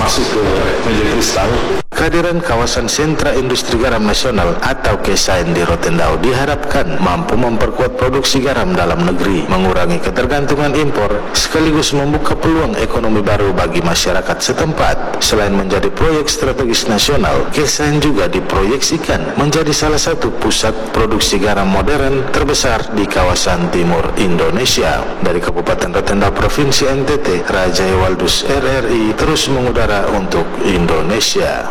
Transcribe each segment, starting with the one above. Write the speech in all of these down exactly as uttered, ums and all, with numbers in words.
masuk ke meja kristal. Kehadiran kawasan sentra industri garam nasional atau K S A N di Rotendao diharapkan mampu memperkuat produksi garam dalam negeri, mengurangi ketergantungan impor, sekaligus membuka peluang ekonomi baru bagi masyarakat setempat. Selain menjadi proyek strategis nasional, K S A N juga diproyeksikan menjadi salah satu pusat produksi garam modern terbesar di kawasan timur Indonesia. Dari Kabupaten Rotendao, Provinsi N T T, Raja Ewaldus R R I terus mengudara untuk Indonesia.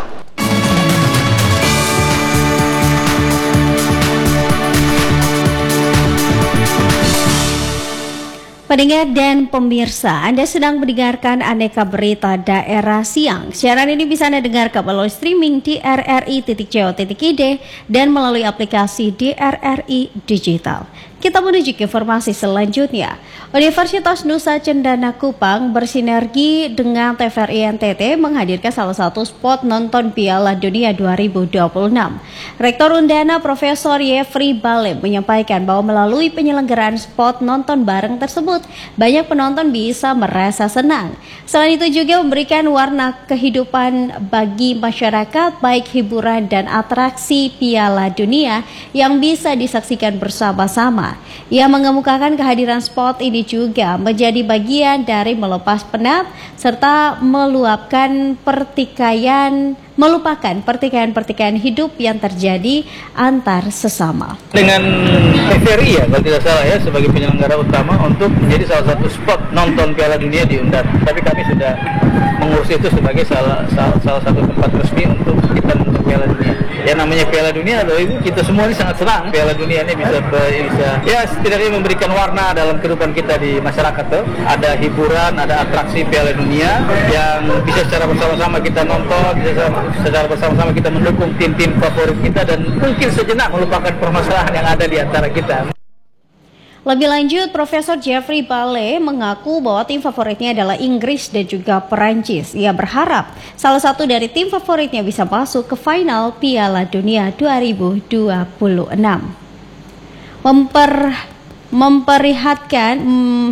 Pendengar dan pemirsa, Anda sedang mendengarkan Aneka Berita Daerah Siang. Siaran ini bisa Anda dengarkan melalui streaming di r r i titik co titik i d dan melalui aplikasi D R R I Digital. Kita menuju ke informasi selanjutnya. Universitas Nusa Cendana Kupang bersinergi dengan T V R I N T T menghadirkan salah satu spot nonton Piala Dunia dua ribu dua puluh enam. Rektor Undana Profesor Jeffrey Bale menyampaikan bahwa melalui penyelenggaraan spot nonton bareng tersebut, banyak penonton bisa merasa senang. Selain itu juga memberikan warna kehidupan bagi masyarakat, baik hiburan dan atraksi Piala Dunia yang bisa disaksikan bersama-sama. Ia mengemukakan kehadiran spot ini juga menjadi bagian dari melepas penat serta meluapkan pertikaian melupakan pertikaian-pertikaian hidup yang terjadi antar sesama. Dengan T V R I ya, kalau tidak salah ya, sebagai penyelenggara utama untuk menjadi salah satu spot nonton Piala Dunia di Undana. Tapi kami sudah mengurus itu sebagai salah, salah, salah satu tempat resmi untuk kita nonton Piala Dunia. Ya namanya Piala Dunia, loh, itu kita semua ini sangat senang. Piala Dunia ini bisa, bisa ya setidaknya memberikan warna dalam kehidupan kita di masyarakat tuh. Ada hiburan, ada atraksi Piala Dunia yang bisa secara bersama-sama kita nonton, bisa secara bersama-sama kita mendukung tim-tim favorit kita dan mungkin sejenak melupakan permasalahan yang ada di antara kita. Lebih lanjut, Profesor Jeffrey Bale mengaku bahwa tim favoritnya adalah Inggris dan juga Perancis. Ia berharap salah satu dari tim favoritnya bisa masuk ke final Piala Dunia dua ribu dua puluh enam. Memper, memperlihatkan... Hmm,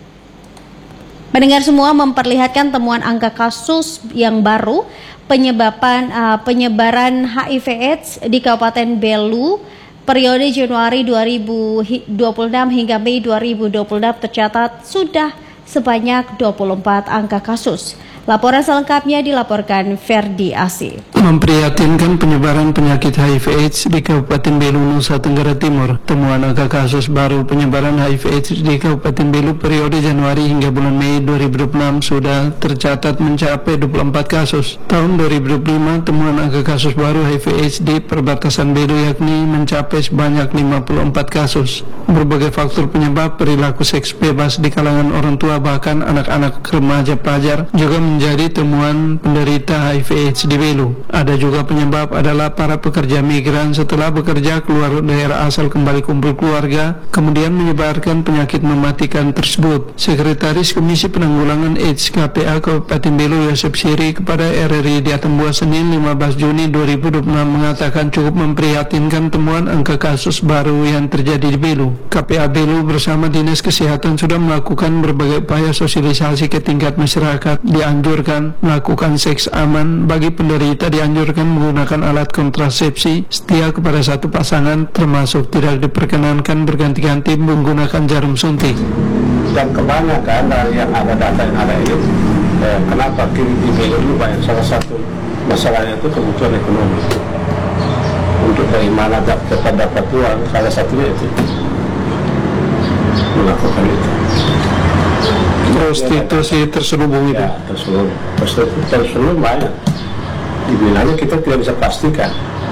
Mendengar semua memperlihatkan temuan angka kasus yang baru penyebaban uh, penyebaran H I V AIDS di Kabupaten Belu periode Januari dua ribu dua puluh enam hingga Mei dua ribu dua puluh enam tercatat sudah sebanyak dua puluh empat angka kasus. Laporan selengkapnya dilaporkan Ferdi Asi. Memprihatinkan penyebaran penyakit H I V AIDS di Kabupaten Belu, Nusa Tenggara Timur. Temuan angka kasus baru penyebaran H I V AIDS di Kabupaten Belu periode Januari hingga bulan Mei dua ribu dua puluh enam sudah tercatat mencapai dua puluh empat kasus. Tahun dua ribu dua puluh lima, temuan angka kasus baru H I V AIDS di perbatasan Belu yakni mencapai sebanyak lima puluh empat kasus. Berbagai faktor penyebab perilaku seks bebas di kalangan orang tua bahkan anak-anak remaja pelajar juga menjadi temuan penderita H I V AIDS di Belu. Ada juga penyebab adalah para pekerja migran setelah bekerja keluar daerah asal kembali kumpul keluarga, kemudian menyebarkan penyakit mematikan tersebut. Sekretaris Komisi Penanggulangan AIDS K P A Kabupaten Belu Yosep Siri kepada R R I di Atambua Senin lima belas Juni dua ribu dua puluh enam mengatakan cukup memprihatinkan temuan angka kasus baru yang terjadi di Belu. K P A Belu bersama Dinas Kesehatan sudah melakukan berbagai upaya sosialisasi ke tingkat masyarakat. Dianjurkan melakukan seks aman, bagi penderita dianjurkan menggunakan alat kontrasepsi, setia kepada satu pasangan, termasuk tidak diperkenankan berganti-ganti menggunakan jarum suntik. Dan kebanyakan dari yang ada data yang ada ini, eh, kenapa kini di Belu ini banyak, salah satu masalahnya itu kebutuhan ekonomi. Untuk dari mana dapat dapat uang, salah satunya itu melakukan itu. Prostitusi terselubung itu. Ya, terselubung. Prostitusi terselubung banyak. Dibilangnya kita tidak bisa pastikan.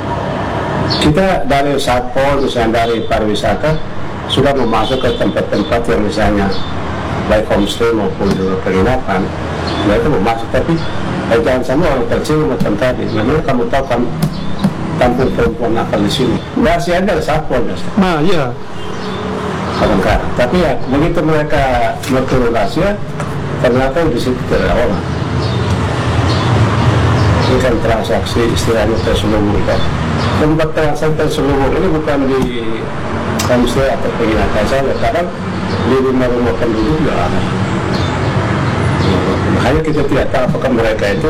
Kita dari Satpol, misalnya dari pariwisata, sudah memasuk ke tempat-tempat yang misalnya baik homestay maupun juga penginapan, mereka mau masuk, tapi eh, jangan sampai orang kecil macam tadi. Memang kamu tahu kan kampung perempuan nakal di sini. Masih ada Satpol, nah ya. Lengkap. Tapi ya begitu mereka berturun rahasia, ternyata di situ tidak ada orang. Ini kan transaksi istilahnya terselubung kan. Tempat transaksi terselubung ini bukan di homestay atau penginapan saja, kadang di rumah-rumah penduduk juga ada. Makanya kita tidak tahu apakah mereka itu